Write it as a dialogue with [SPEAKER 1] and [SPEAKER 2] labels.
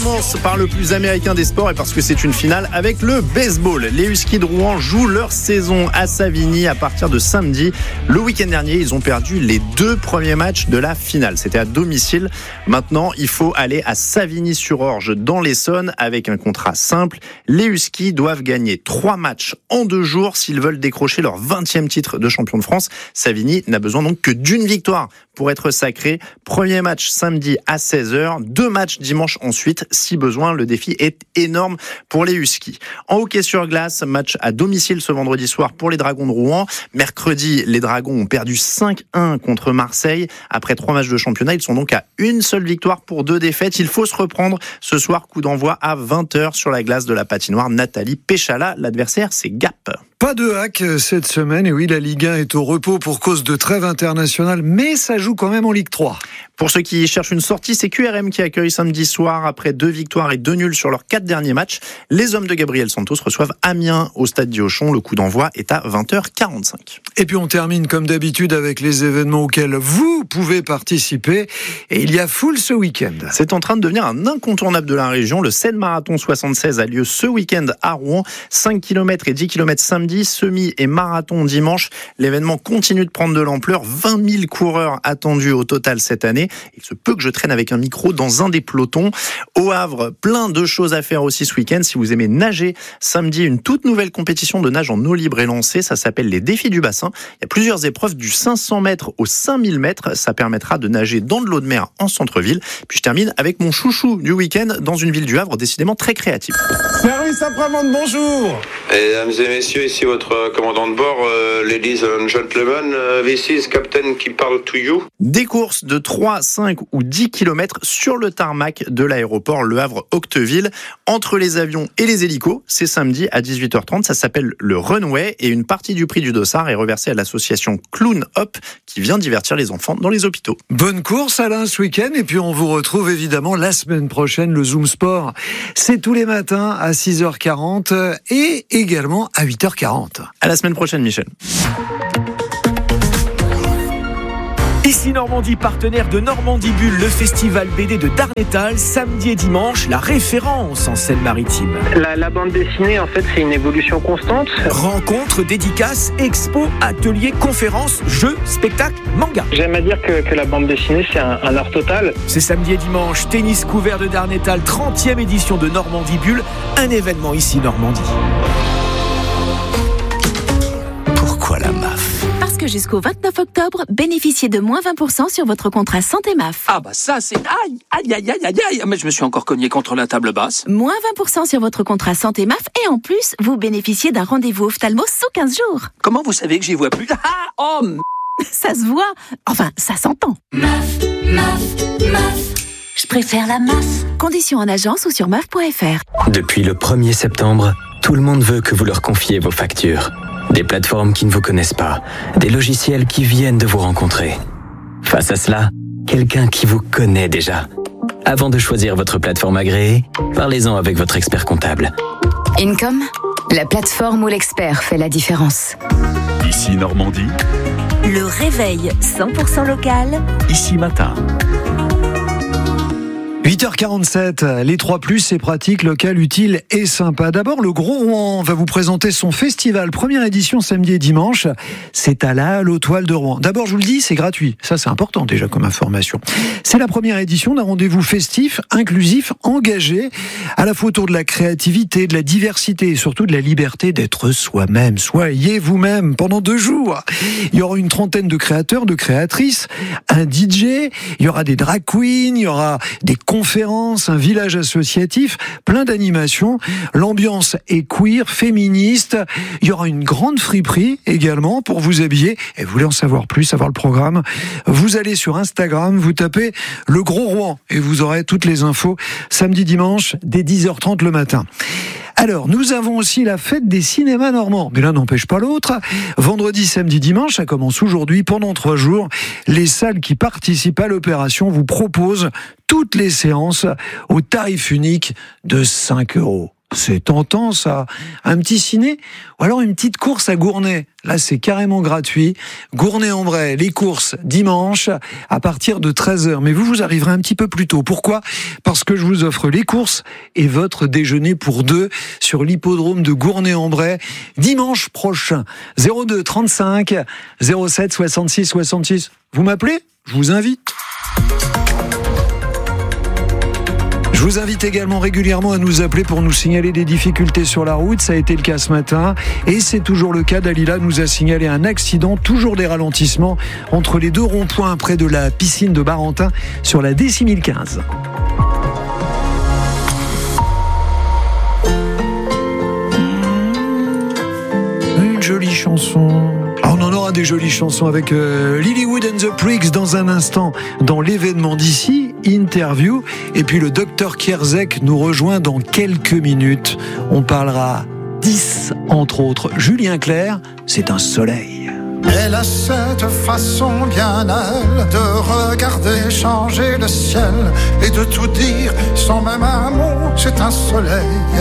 [SPEAKER 1] commence par le plus américain des sports et parce que c'est une finale avec le baseball. Les Huskies de Rouen jouent leur saison à Savigny à partir de samedi. Le week-end dernier, ils ont perdu les 2 premiers matchs de la finale. C'était à domicile. Maintenant, il faut aller à Savigny-sur-Orge dans l'Essonne avec un contrat simple. Les Huskies doivent gagner 3 matchs en 2 jours s'ils veulent décrocher leur 20e titre de champion de France. Savigny n'a besoin donc que d'une victoire pour être sacré. Premier match samedi à 16h, 2 matchs dimanche ensuite, si besoin. Le défi est énorme pour les Huskies. En hockey sur glace, match à domicile ce vendredi soir pour les Dragons de Rouen. Mercredi, les Dragons ont perdu 5-1 contre Marseille. Après 3 matchs de championnat, ils sont donc à une seule victoire pour 2 défaites. Il faut se reprendre ce soir, coup d'envoi à 20h sur la glace de la patinoire Nathalie Péchala. L'adversaire, c'est Gap.
[SPEAKER 2] Pas de hack cette semaine, et oui, la Ligue 1 est au repos pour cause de trêve internationale, mais ça joue quand même en Ligue 3.
[SPEAKER 1] Pour ceux qui cherchent une sortie, c'est QRM qui accueille samedi soir, après 2 victoires et 2 nuls sur leurs 4 derniers matchs. Les hommes de Gabriel Santos reçoivent Amiens au stade Diochon. Le coup d'envoi est à 20h45.
[SPEAKER 2] Et puis on termine comme d'habitude avec les événements auxquels vous pouvez participer, et il y a foule ce week-end.
[SPEAKER 1] C'est en train de devenir un incontournable de la région. Le Seine Marathon 76 a lieu ce week-end à Rouen. 5 km et 10 km samedi, semi et marathon dimanche. L'événement continue de prendre de l'ampleur. 20 000 coureurs attendus au total cette année. Il se peut que je traîne avec un micro dans un des pelotons. Au Havre, plein de choses à faire aussi ce week-end. Si vous aimez nager, samedi, une toute nouvelle compétition de nage en eau libre est lancée. Ça s'appelle les défis du bassin. Il y a plusieurs épreuves du 500 mètres au 5000 mètres. Ça permettra de nager dans de l'eau de mer en centre-ville. Puis je termine avec mon chouchou du week-end dans une ville du Havre décidément très créative.
[SPEAKER 3] Service après-vente, bonjour.
[SPEAKER 4] Mesdames et messieurs, ici votre commandant de bord, ladies and gentlemen, this is Captain qui parle to you.
[SPEAKER 1] Des courses de 3, 5 ou 10 km sur le tarmac de l'aéroport Le Havre-Octeville, entre les avions et les hélicos. C'est samedi à 18h30, ça s'appelle le Runway et une partie du prix du dossard est reversée à l'association Clown Hop qui vient divertir les enfants dans les hôpitaux.
[SPEAKER 2] Bonne course Alain ce week-end, et puis on vous retrouve évidemment la semaine prochaine. Le Zoom Sport, c'est tous les matins à 6h40 et également à 8h40.
[SPEAKER 1] À la semaine prochaine, Michel.
[SPEAKER 5] Ici Normandie, partenaire de Normandie Bulle, le festival BD de Darnétal, samedi et dimanche, la référence en Seine-Maritime.
[SPEAKER 6] La bande dessinée, en fait, c'est une évolution constante.
[SPEAKER 5] Rencontres, dédicaces, expos, ateliers, conférences, jeux, spectacles, mangas.
[SPEAKER 6] J'aime à dire que la bande dessinée, c'est un art total.
[SPEAKER 5] C'est samedi et dimanche, tennis couvert de Darnétal, 30e édition de Normandie Bulle, un événement ici Normandie.
[SPEAKER 7] Pourquoi la MAF ?
[SPEAKER 8] Parce que jusqu'au 29 octobre, bénéficiez de moins 20% sur votre contrat santé MAF.
[SPEAKER 7] Ah bah ça c'est... Aïe. Mais je me suis encore cogné contre la table basse.
[SPEAKER 8] Moins 20% sur votre contrat santé MAF et en plus, vous bénéficiez d'un rendez-vous ophtalmo sous 15 jours.
[SPEAKER 7] Comment vous savez que j'y vois plus ?
[SPEAKER 8] Ça se voit. Enfin, ça s'entend.
[SPEAKER 9] MAF. Je préfère la MAF.
[SPEAKER 8] Conditions en agence ou sur MAF.fr.
[SPEAKER 10] Depuis le 1er septembre, tout le monde veut que vous leur confiez vos factures. Des plateformes qui ne vous connaissent pas, des logiciels qui viennent de vous rencontrer. Face à cela, quelqu'un qui vous connaît déjà. Avant de choisir votre plateforme agréée, parlez-en avec votre expert comptable.
[SPEAKER 11] Income, la plateforme où l'expert fait la différence.
[SPEAKER 12] Ici Normandie.
[SPEAKER 8] Le réveil 100% local.
[SPEAKER 12] Ici Matin.
[SPEAKER 2] 8h47, les 3+, c'est pratique, local, utile et sympa. D'abord, le Gros Rouen va vous présenter son festival. Première édition samedi et dimanche. C'est à la Halle aux Toiles de Rouen. D'abord, je vous le dis, c'est gratuit. Ça, c'est important déjà comme information. C'est la première édition d'un rendez-vous festif, inclusif, engagé, à la fois autour de la créativité, de la diversité et surtout de la liberté d'être soi-même. Soyez vous-même pendant 2 jours. Il y aura une trentaine de créateurs, de créatrices, un DJ, il y aura des drag queens, il y aura des conférences, un village associatif, plein d'animations. L'ambiance est queer, féministe. Il y aura une grande friperie également pour vous habiller. Et vous voulez en savoir plus, savoir le programme, vous allez sur Instagram, vous tapez le Gros Rouen et vous aurez toutes les infos samedi, dimanche, dès 10h30 le matin. Alors, nous avons aussi la fête des cinémas normands. Mais l'un n'empêche pas l'autre. Vendredi, samedi, dimanche, ça commence aujourd'hui pendant 3 jours. Les salles qui participent à l'opération vous proposent toutes les séances au tarif unique de 5 €. C'est tentant ça. Un petit ciné ou alors une petite course à Gournay. Là, c'est carrément gratuit. Gournay-en-Bray, les courses dimanche à partir de 13h. Mais vous arriverez un petit peu plus tôt. Pourquoi ? Parce que je vous offre les courses et votre déjeuner pour deux sur l'hippodrome de Gournay-en-Bray dimanche prochain. 02 35 07 66 66. Vous m'appelez ? Je vous invite. Je vous invite également régulièrement à nous appeler pour nous signaler des difficultés sur la route. Ça a été le cas ce matin. Et c'est toujours le cas. Dalila nous a signalé un accident, toujours des ralentissements entre les deux ronds-points près de la piscine de Barentin sur la D6015. Une jolie chanson. On en aura des jolies chansons avec Lilywood and the Prigs dans un instant dans l'événement d'ici, interview. Et puis le docteur Kierzek nous rejoint dans quelques minutes. On parlera 10 entre autres. Julien Clerc, c'est un soleil.
[SPEAKER 9] Elle a cette façon bien à elle de regarder changer le ciel et de tout dire sans même un mot, c'est un soleil.